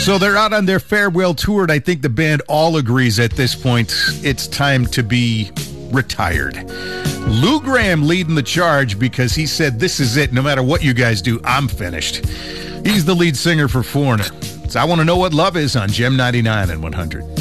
So they're out on their farewell tour, and I think the band all agrees at this point it's time to be retired. Lou Gramm leading the charge because he said, this is it. No matter what you guys do, I'm finished. He's the lead singer for Foreigner. So I Want to Know What Love Is on Gem 99 and 100.